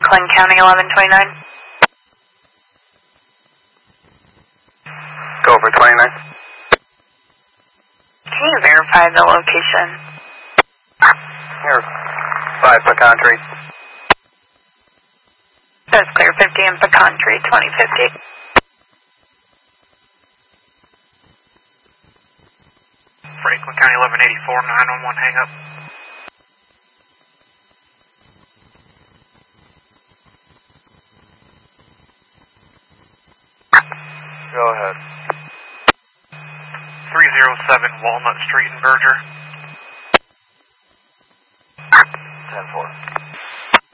Clinton County 1129. Go over 29. Can you verify the location? Here, 5 Pecan Tree. That's clear 50 and Pecan Tree 2050. Franklin County 1184, 911 hang up. Go ahead. 307 Walnut Street in Berger.